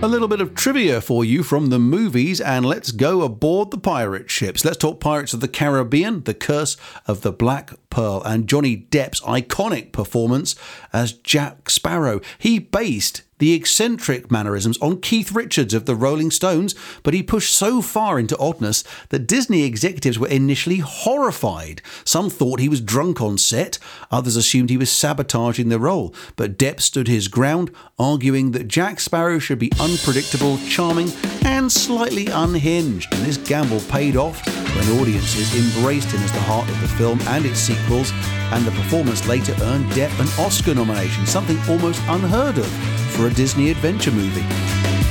A little bit of trivia for you from the movies, and let's go aboard the pirate ships. Let's talk Pirates of the Caribbean, The Curse of the Black Pearl, and Johnny Depp's iconic performance as Jack Sparrow. He based the eccentric mannerisms on Keith Richards of the Rolling Stones, but he pushed so far into oddness that Disney executives were initially horrified. Some thought he was drunk on set, others assumed he was sabotaging the role, but Depp stood his ground, arguing that Jack Sparrow should be unpredictable, charming, and slightly unhinged. And this gamble paid off when audiences embraced him as the heart of the film and its sequels, and the performance later earned Depp an Oscar nomination, something almost unheard of for a Disney adventure movie.